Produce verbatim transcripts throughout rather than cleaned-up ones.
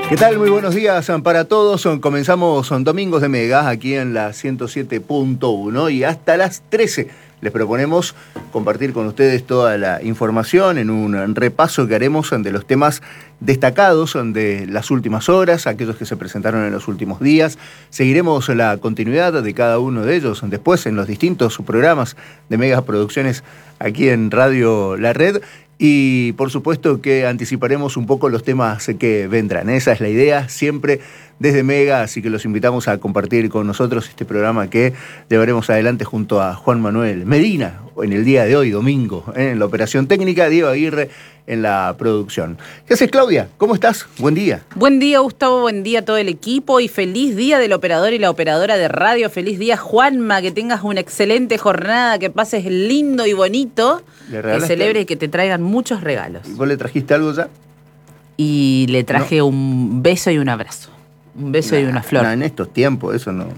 ¿Qué tal? Muy buenos días para todos. Comenzamos Domingos de Mega aquí en la ciento siete punto uno y hasta las trece les proponemos compartir con ustedes toda la información en un repaso que haremos de los temas destacados de las últimas horas, aquellos que se presentaron en los últimos días. Seguiremos la continuidad de cada uno de ellos después en los distintos programas de Mega Producciones aquí en Radio La Red. Y por supuesto que anticiparemos un poco los temas que vendrán. Esa es la idea, siempre desde Mega, así que los invitamos a compartir con nosotros este programa que llevaremos adelante junto a Juan Manuel Medina en el día de hoy, domingo, ¿eh? En la operación técnica, Diego Aguirre en la producción. ¿Qué haces, Claudia? ¿Cómo estás? Buen día. Buen día, Gustavo, buen día a todo el equipo y feliz día del operador y la operadora de radio. Feliz día, Juanma, que tengas una excelente jornada, que pases lindo y bonito, que celebres y que te traigan muchos regalos. ¿Vos le trajiste algo ya? Y le traje no. un beso y un abrazo. Un beso nah, y una flor. Nah, en estos tiempos eso no,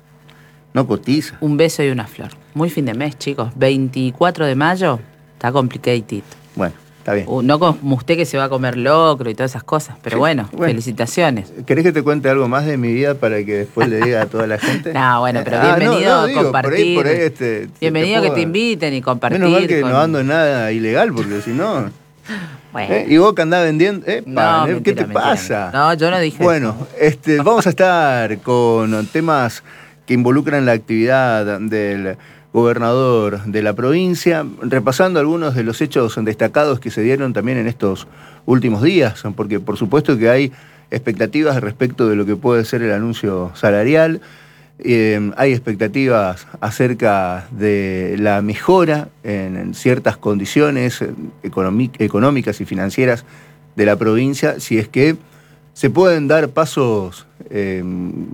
no cotiza. Un beso y una flor. Muy fin de mes, chicos. veinticuatro de mayo, está complicated. Bueno. Está bien. Uh, no como usted que se va a comer locro y todas esas cosas, pero sí, bueno, bueno, felicitaciones. ¿Querés que te cuente algo más de mi vida para que después le diga a toda la gente? No, bueno, pero bienvenido ah, no, no, digo, a compartir. Por ahí, por ahí, este, bienvenido te puedo... que te inviten y compartir. Menos mal que con... no ando en nada ilegal, porque si no... Bueno. ¿Eh? ¿Y vos que andás vendiendo? Eh, no, pan, mentira, ¿qué te mentira, pasa? Mentira. No, yo no dije bueno, eso. este, vamos a estar con temas que involucran la actividad del gobernador de la provincia, repasando algunos de los hechos destacados que se dieron también en estos últimos días, porque por supuesto que hay expectativas respecto de lo que puede ser el anuncio salarial, eh, hay expectativas acerca de la mejora en, en ciertas condiciones económicas y financieras de la provincia, si es que se pueden dar pasos eh,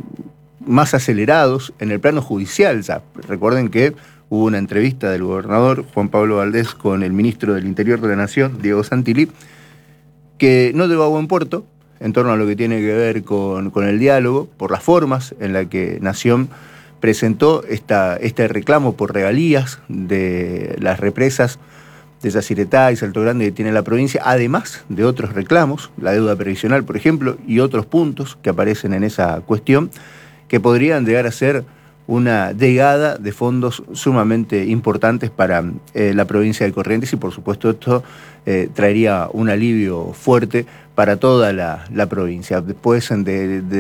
más acelerados en el plano judicial. Ya recuerden que hubo una entrevista del gobernador Juan Pablo Valdés con el ministro del Interior de la Nación, Diego Santilli, que no llegó a buen puerto en torno a lo que tiene que ver con, con el diálogo, por las formas en las que Nación presentó esta, este reclamo por regalías de las represas de Yacyretá y Salto Grande que tiene la provincia, además de otros reclamos, la deuda previsional, por ejemplo, y otros puntos que aparecen en esa cuestión, que podrían llegar a ser una llegada de fondos sumamente importantes para eh, la provincia de Corrientes y por supuesto esto eh, traería un alivio fuerte para toda la, la provincia. Después de, de